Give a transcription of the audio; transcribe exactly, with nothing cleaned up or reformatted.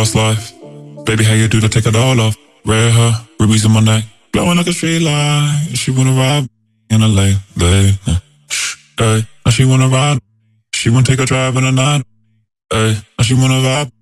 Past life. Baby, how you do to take it all off? Red hair, rubies in my neck, glowing like a street light. She wanna ride in a late, late. Hey, now she wanna ride. She wanna take a drive in the night. Hey, now she wanna vibe.